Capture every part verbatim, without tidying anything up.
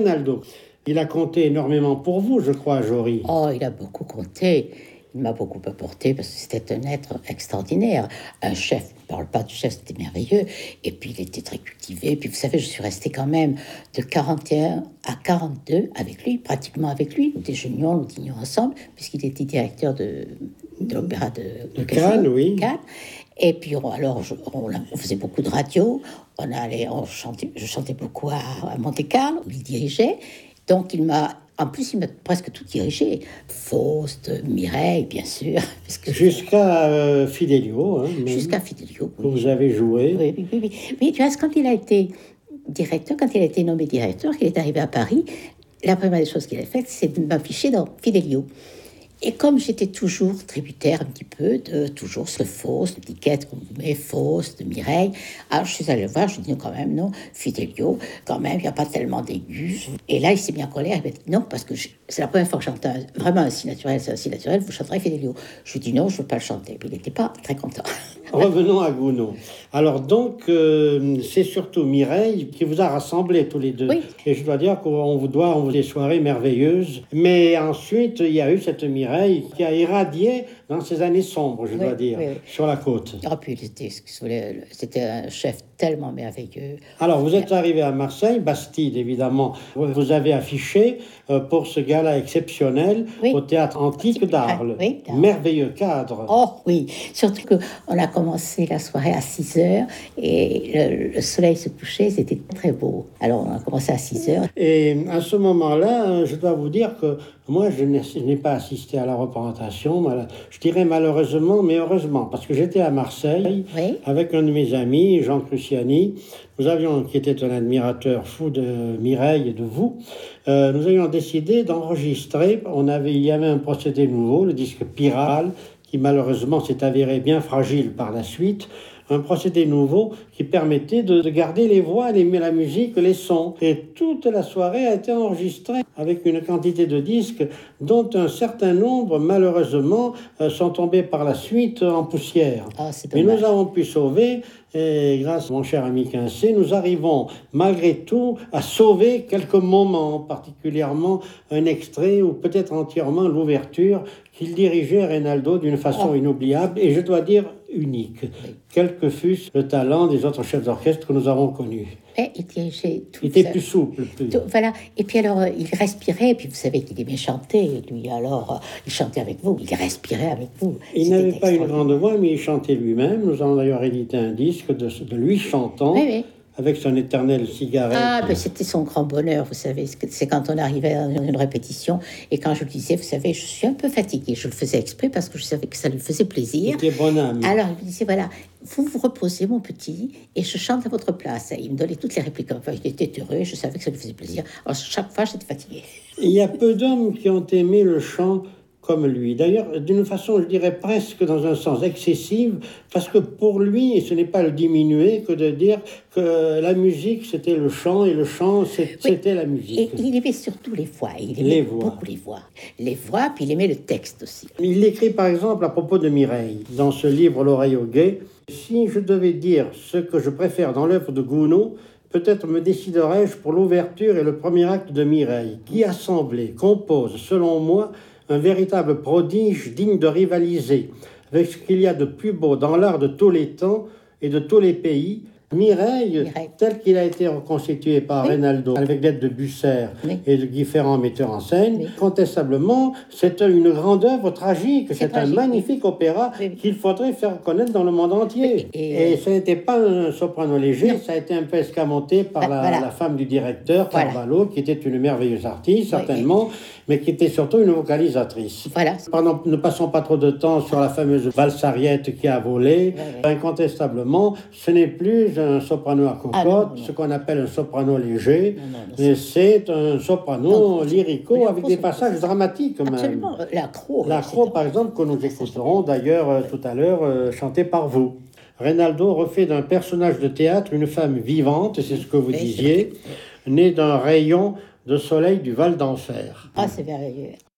Reynaldo, il a compté énormément pour vous, je crois, Jory. Oh, il a beaucoup compté. Il m'a beaucoup apporté parce que c'était un être extraordinaire. Un chef, je ne parle pas du chef, c'était merveilleux. Et puis, il était très cultivé. Et puis, vous savez, je suis restée quand même de quarante et un à quarante-deux avec lui, pratiquement avec lui. Nous déjeunions, nous dînions ensemble, puisqu'il était directeur de, de l'opéra de, de Cannes, oui. Cannes. Et puis, on, alors, je, on, on faisait beaucoup de radio. On allait, on chantait, je chantais beaucoup à, à Monte-Carlo, où il dirigeait. Donc, il m'a... En plus, il m'a presque tout dirigé. Faust, Mireille, bien sûr. Parce que Jusqu'à euh, Fidelio. Hein, Jusqu'à Fidelio, oui. Vous avez joué. Oui, oui, oui. oui. Mais tu vois, quand il a été directeur, quand il a été nommé directeur, qu'il est arrivé à Paris, la première des choses qu'il a faites, c'est de m'afficher dans Fidelio. Et comme j'étais toujours tributaire un petit peu de toujours ce Faust, l'étiquette qu'on vous met, Faust, de Mireille, alors je suis allée le voir, je lui ai dit quand même, non, Fidelio, quand même, il n'y a pas tellement d'aigus. Et là, il s'est mis en colère, il m'a dit non, parce que je, c'est la première fois que j'entends vraiment un si naturel, c'est un si naturel, vous chanterez Fidelio. Je lui ai dit non, je ne veux pas le chanter. Puis il n'était pas très content. Revenons à Gounod. Alors donc, euh, c'est surtout Mireille qui vous a rassemblés tous les deux. Oui. Et je dois dire qu'on vous doit on vous des soirées merveilleuses. Mais ensuite, il y a eu cette Mireille qui a irradié dans ces années sombres, je oui, dois dire, oui, oui. sur la côte. Ah, puis c'était, c'était un chef tellement merveilleux. Alors, vous êtes arrivé à Marseille, Bastide, évidemment. Vous avez affiché euh, pour ce gala exceptionnel oui. au Théâtre Antique d'Arles. Oui, merveilleux cadre. Oh oui, surtout qu'on a commencé la soirée à six heures et le, le soleil se couchait, c'était très beau. Alors, on a commencé à six heures. Et à ce moment-là, je dois vous dire que moi, je n'ai, je n'ai pas assisté à la représentation. Je dirais malheureusement, mais heureusement, parce que j'étais à Marseille oui. avec un de mes amis, Jean Cruciani. Nous avions, qui était un admirateur fou de Mireille et de vous, euh, nous avions décidé d'enregistrer. On avait, il y avait un procédé nouveau, le disque Piral, qui malheureusement s'est avéré bien fragile par la suite. Un procédé nouveau qui permettait de, de garder les voix, les, la musique, les sons. Et toute la soirée a été enregistrée avec une quantité de disques dont un certain nombre, malheureusement, euh, sont tombés par la suite en poussière. Oh, c'est Mais nous avons pu sauver, et grâce à mon cher ami Quincé, nous arrivons malgré tout à sauver quelques moments, particulièrement un extrait ou peut-être entièrement l'ouverture qu'il dirigeait Reynaldo d'une façon oh. inoubliable et je dois dire unique, oui. quel que fût le talent des autres chefs d'orchestre que nous avons connus. Et il dirigeait tout. Il était ça. plus souple. Plus... Tout, voilà. Et puis alors, euh, il respirait, et puis vous savez qu'il aimait chanter, lui, alors, euh, il chantait avec vous, il respirait avec vous. Il C'était n'avait pas une grande voix, mais il chantait lui-même. Nous avons d'ailleurs édité un disque de, de lui chantant. Oui, oui. Avec son éternelle cigarette. Ah, ben c'était son grand bonheur, vous savez. C'est quand on arrivait à une répétition et quand je lui disais, vous savez, je suis un peu fatiguée. Je le faisais exprès parce que je savais que ça lui faisait plaisir. Il était bon âme. Alors, il me disait, voilà, vous vous reposez, mon petit, et je chante à votre place. Et il me donnait toutes les répliques. Enfin, il était heureux, je savais que ça lui faisait plaisir. Alors, chaque fois, j'étais fatiguée. Il y a peu d'hommes qui ont aimé le chant comme lui. D'ailleurs, d'une façon, je dirais presque dans un sens excessif, parce que pour lui, ce n'est pas le diminuer que de dire que la musique, c'était le chant, et le chant, c'était oui. la musique. Et il aimait surtout les voix. Il aimait les voix. beaucoup les voix. Les voix, puis il aimait le texte aussi. Il écrit, par exemple, à propos de Mireille, dans ce livre « L'oreille au guet », « Si je devais dire ce que je préfère dans l'œuvre de Gounod, peut-être me déciderais-je pour l'ouverture et le premier acte de Mireille, qui assemblée, compose, selon moi, un véritable prodige digne de rivaliser avec ce qu'il y a de plus beau dans l'art de tous les temps et de tous les pays. Mireille, Mireille. tel qu'il a été reconstitué par oui. Reynaldo, avec l'aide de Busser oui. et de différents metteurs en scène, oui. contestablement, c'est une grande œuvre tragique, c'est, c'est tragique, un magnifique oui. opéra oui. qu'il faudrait faire connaître dans le monde entier. Et, et ce n'était pas un soprano léger, non. ça a été un peu escamoté par la, voilà. la femme du directeur, voilà. Carvalho, qui était une merveilleuse artiste, certainement, oui. mais qui était surtout une vocalisatrice. Voilà. Pendant, ne passons pas trop de temps sur la fameuse valsariette qui a volé. Oui, oui. Incontestablement, ce n'est plus un soprano à cocotte, ah, non, non. ce qu'on appelle un soprano léger, non, non, non, mais c'est un soprano non, lyrico non, avec des passages dramatiques même. Absolument, l'accro. L'accro, par exemple, que nous écouterons d'ailleurs euh, tout à l'heure euh, chanté par vous. Reynaldo refait d'un personnage de théâtre une femme vivante, c'est ce que vous oui, disiez, née d'un rayon de soleil du Val d'Enfer. Ah, c'est merveilleux.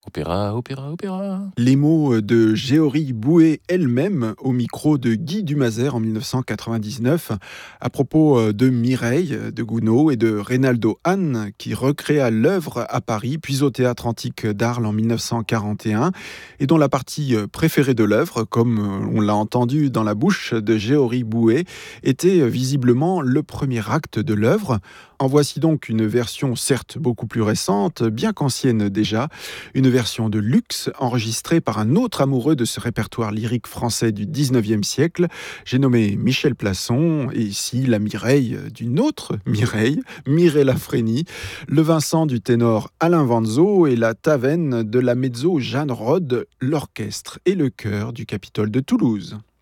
Opéra, opéra, opéra. Les mots de Géorie Bouët elle-même au micro de Guy Dumazer en dix-neuf cent quatre-vingt-dix-neuf à propos de Mireille de Gounod et de Reynaldo Hahn qui recréa l'œuvre à Paris puis au Théâtre Antique d'Arles en dix-neuf cent quarante et un et dont la partie préférée de l'œuvre, comme on l'a entendu dans la bouche de Géorie Bouët, était visiblement le premier acte de l'œuvre. En voici donc une version certes beaucoup plus récente, bien qu'ancienne déjà, une version de luxe enregistrée par un autre amoureux de ce répertoire lyrique français du dix-neuvième siècle. J'ai nommé Michel Plasson, et ici la Mireille d'une autre Mireille, Mireille Lafrénie, le Vincent du ténor Alain Vanzo et la Tavenne de la mezzo Jeanne Rode, l'orchestre et le chœur du Capitole de Toulouse.